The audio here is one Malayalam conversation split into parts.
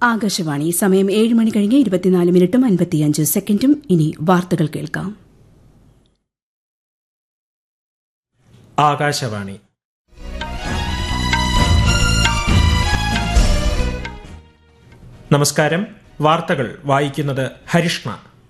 ആകാശവാണി സമയം 7 മണി കഴിഞ്ഞ് 24 മിനിറ്റും 55 സെക്കൻഡും. ഇനി വാർത്തകൾ കേൾക്കാം. ആകാശവാണി നമസ്കാരം. വാർത്തകൾ വായിക്കുന്നത് ഹരിഷ്ണ.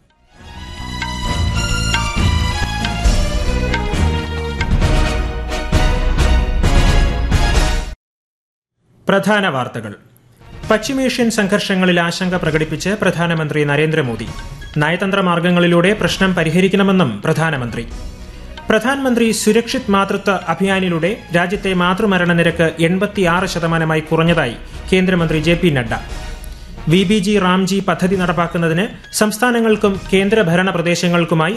പ്രധാന വാർത്തകൾ. പശ്ചിമേഷ്യൻ സംഘർഷങ്ങളിൽ ആശങ്ക പ്രകടിപ്പിച്ച് പ്രധാനമന്ത്രി നരേന്ദ്രമോദി. നയതന്ത്ര മാർഗങ്ങളിലൂടെ പ്രശ്നം പരിഹരിക്കണമെന്നും പ്രധാനമന്ത്രി. പ്രധാനമന്ത്രി സുരക്ഷിത് മാതൃത്വ അഭിയാനിലൂടെ രാജ്യത്തെ മാതൃമരണ നിരക്ക് 86% കുറഞ്ഞതായി കേന്ദ്രമന്ത്രി JP നഡ്ഡ. VBG റാംജി പദ്ധതി നടപ്പാക്കുന്നതിന് സംസ്ഥാനങ്ങൾക്കും കേന്ദ്രഭരണ പ്രദേശങ്ങൾക്കുമായി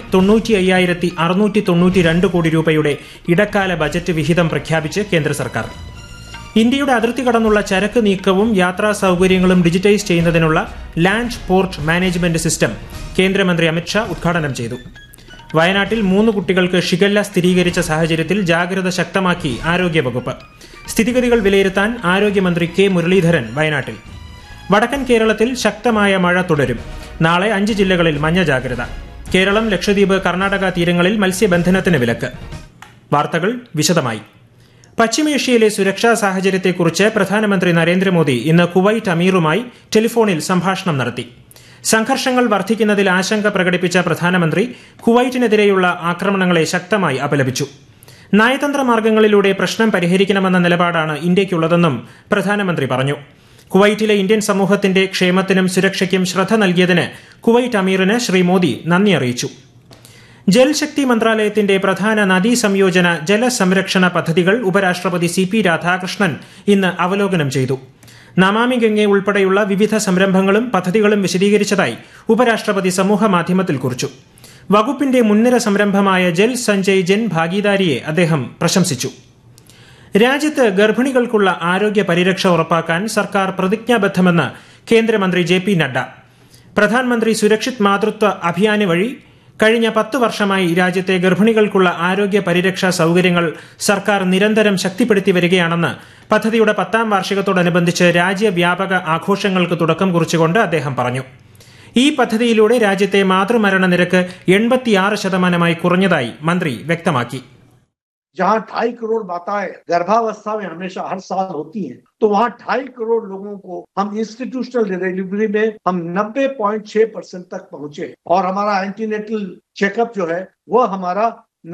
95,692 കോടി രൂപയുടെ ഇടക്കാല ബജറ്റ് വിഹിതം പ്രഖ്യാപിച്ച് കേന്ദ്ര സർക്കാർ. ഇന്ത്യയുടെ അതിർത്തി കടന്നുള്ള ചരക്ക് നീക്കവും യാത്രാ സൌകര്യങ്ങളും ഡിജിറ്റൈസ് ചെയ്യുന്നതിനുള്ള ലാൻഡ് പോർട്ട് മാനേജ്മെന്റ് സിസ്റ്റം കേന്ദ്രമന്ത്രി അമിത്ഷാ ഉദ്ഘാടനം ചെയ്തു. വയനാട്ടിൽ 3 കുട്ടികൾക്ക് ഷിഗല്ല സ്ഥിരീകരിച്ച സാഹചര്യത്തിൽ ജാഗ്രത ശക്തമാക്കി ആരോഗ്യവകുപ്പ്. സ്ഥിതിഗതികൾ വിലയിരുത്താൻ ആരോഗ്യമന്ത്രി K മുരളീധരൻ വയനാട്ടിൽ. വടക്കൻ കേരളത്തിൽ ശക്തമായ മഴ തുടരും. നാളെ 5 ജില്ലകളിൽ മഞ്ഞ ജാഗ്രത. കേരളം, ലക്ഷദ്വീപ്, കർണാടക തീരങ്ങളിൽ മത്സ്യബന്ധനത്തിന് വിലക്ക്. വാർത്തകൾ വിശദമായി. പശ്ചിമേഷ്യയിലെ സുരക്ഷാ സാഹചര്യത്തെക്കുറിച്ച് പ്രധാനമന്ത്രി നരേന്ദ്രമോദി ഇന്ന് കുവൈറ്റ് അമീറുമായി ടെലിഫോണിൽ സംഭാഷണം നടത്തി. സംഘർഷങ്ങൾ വർദ്ധിക്കുന്നതിൽ ആശങ്ക പ്രകടിപ്പിച്ച പ്രധാനമന്ത്രി കുവൈറ്റിനെതിരെയുള്ള ആക്രമണങ്ങളെ ശക്തമായി അപലപിച്ചു. നയതന്ത്ര മാർഗങ്ങളിലൂടെ പ്രശ്നം പരിഹരിക്കണമെന്ന നിലപാടാണ് ഇന്ത്യയ്ക്കുള്ളതെന്നും പ്രധാനമന്ത്രി പറഞ്ഞു. കുവൈറ്റിലെ ഇന്ത്യൻ സമൂഹത്തിന്റെ ക്ഷേമത്തിനും സുരക്ഷയ്ക്കും ശ്രദ്ധ നൽകിയതിന് കുവൈറ്റ് അമീറിന് ശ്രീ മോദി നന്ദി അറിയിച്ചു. ജൽശക്തി മന്ത്രാലയത്തിന്റെ പ്രധാന നദീ സംയോജന ജലസംരക്ഷണ പദ്ധതികൾ ഉപരാഷ്ട്രപതി CP രാധാകൃഷ്ണൻ ഇന്ന് അവലോകനം ചെയ്തു. നമാമി ഗംഗെ ഉൾപ്പെടെയുള്ള വിവിധ സംരംഭങ്ങളും പദ്ധതികളും വിശദീകരിച്ചതായി ഉപരാഷ്ട്രപതി സമൂഹ മാധ്യമത്തിൽ കുറിച്ചു. വകുപ്പിന്റെ മുൻനിര സംരംഭമായ ജൽ സഞ്ജയ് ജൻ ഭാഗീദാരിയെ അദ്ദേഹം പ്രശംസിച്ചു. രാജ്യത്ത് ഗർഭിണികൾക്കുള്ള ആരോഗ്യ പരിരക്ഷ ഉറപ്പാക്കാൻ സർക്കാർ പ്രതിജ്ഞാബദ്ധമെന്ന് കേന്ദ്രമന്ത്രി JP നഡ്ഡ. പ്രധാനമന്ത്രി സുരക്ഷിത് മാതൃത്വ അഭിയാന് വഴി കഴിഞ്ഞ 10 വർഷമായി രാജ്യത്തെ ഗർഭിണികൾക്കുള്ള ആരോഗ്യ പരിരക്ഷാ സൌകര്യങ്ങൾ സർക്കാർ നിരന്തരം ശക്തിപ്പെടുത്തി വരികയാണെന്ന് പദ്ധതിയുടെ 10ാം വാർഷികത്തോടനുബന്ധിച്ച് രാജ്യവ്യാപക ആഘോഷങ്ങൾക്ക് തുടക്കം കുറിച്ചുകൊണ്ട് അദ്ദേഹം പറഞ്ഞു. ഈ പദ്ധതിയിലൂടെ രാജ്യത്തെ മാതൃമരണ നിരക്ക് 86% കുറഞ്ഞതായി മന്ത്രി വ്യക്തമാക്കി. जहाँ 2.5 करोड़ माताएं गर्भावस्था में हमेशा हर साल होती हैं, तो वहाँ 2.5 करोड़ लोगों को हम इंस्टीट्यूशनल डिलीवरी में हम 90.6% तक पहुंचे और हमारा एंटीनेटल चेकअप जो है वह हमारा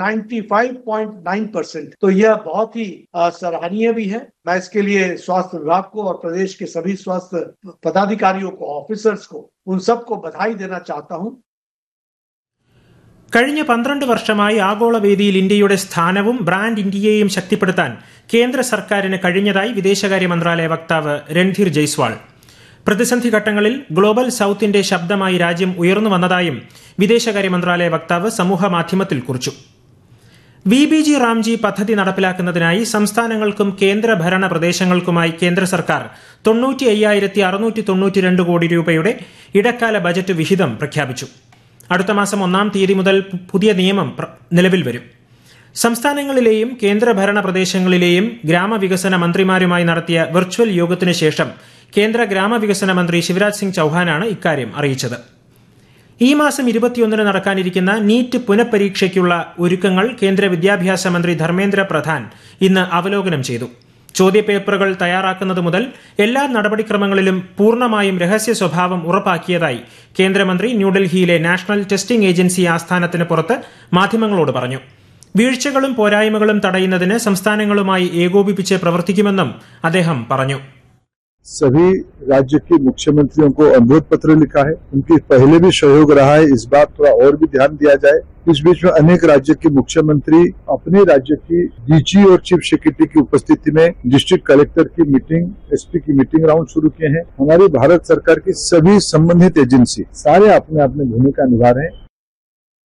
95.9%. तो यह बहुत ही सराहनीय भी है. मैं इसके लिए स्वास्थ्य विभाग को और प्रदेश के सभी स्वास्थ्य पदाधिकारियों को, ऑफिसर्स को, उन सबको बधाई देना चाहता हूँ. കഴിഞ്ഞ 12 വർഷമായി ആഗോളവേദിയിൽ ഇന്ത്യയുടെ സ്ഥാനവും ബ്രാൻഡ് ഇന്ത്യയെയും ശക്തിപ്പെടുത്താൻ കേന്ദ്ര സർക്കാരിന് കഴിഞ്ഞതായി വിദേശകാര്യ മന്ത്രാലയ വക്താവ് രൺധീർ ജയ്സ്വാൾ. പ്രതിസന്ധി ഘട്ടങ്ങളിൽ ഗ്ലോബൽ സൌത്തിന്റെ ശബ്ദമായി രാജ്യം ഉയർന്നു വന്നതായും വിദേശകാര്യ മന്ത്രാലയ വക്താവ് സമൂഹ മാധ്യമത്തിൽ കുറിച്ചു. VBG റാംജി പദ്ധതി നടപ്പിലാക്കുന്നതിനായി സംസ്ഥാനങ്ങൾക്കും കേന്ദ്രഭരണ പ്രദേശങ്ങൾക്കുമായി കേന്ദ്ര സർക്കാർ 95,692 കോടി രൂപയുടെ ഇടക്കാല ബജറ്റ് വിഹിതം പ്രഖ്യാപിച്ചു. അടുത്ത മാസം 1-ാം തീയതി മുതൽ പുതിയ നിയമം നിലവിൽ വരും. സംസ്ഥാനങ്ങളിലെയും കേന്ദ്രഭരണ പ്രദേശങ്ങളിലെയും ഗ്രാമവികസന മന്ത്രിമാരുമായി നടത്തിയ വെർച്വൽ യോഗത്തിനു ശേഷം കേന്ദ്ര ഗ്രാമവികസന മന്ത്രി ശിവരാജ് സിംഗ് ചൌഹാനാണ് ഇക്കാര്യം അറിയിച്ചത്. ഈ മാസം 21-ന് നടക്കാനിരിക്കുന്ന നീറ്റ് പുനഃപരീക്ഷയ്ക്കുള്ള ഒരുക്കങ്ങൾ കേന്ദ്ര വിദ്യാഭ്യാസ മന്ത്രി ധർമ്മേന്ദ്ര പ്രധാൻ ഇന്ന് അവലോകനം ചെയ്തു. ചോദ്യപേപ്പറുകൾ തയ്യാറാക്കുന്നത് മുതൽ എല്ലാ നടപടിക്രമങ്ങളിലും പൂർണ്ണമായും രഹസ്യ സ്വഭാവം ഉറപ്പാക്കിയതായി കേന്ദ്രമന്ത്രി ന്യൂഡൽഹിയിലെ നാഷണൽ ടെസ്റ്റിംഗ് ഏജൻസി ആസ്ഥാനത്തിന് പുറത്ത് മാധ്യമങ്ങളോട് പറഞ്ഞു. വീഴ്ചകളും പോരായ്മകളും തടയുന്നതിന് സംസ്ഥാനങ്ങളുമായി ഏകോപിപ്പിച്ച് പ്രവർത്തിക്കുമെന്നും അദ്ദേഹം പറഞ്ഞു. सभी राज्य के मुख्यमंत्रियों को अनुरोध पत्र लिखा है. उनकी पहले भी सहयोग रहा है. इस बार थोड़ा और भी ध्यान दिया जाए. इस बीच में अनेक राज्य के मुख्यमंत्री अपने राज्य की DG और चीफ सेक्रेटरी की उपस्थिति में डिस्ट्रिक्ट कलेक्टर की मीटिंग, SP की मीटिंग राउंड शुरू किए हैं. हमारी भारत सरकार की सभी संबंधित एजेंसी सारे अपने अपने भूमिका निभा रहे हैं.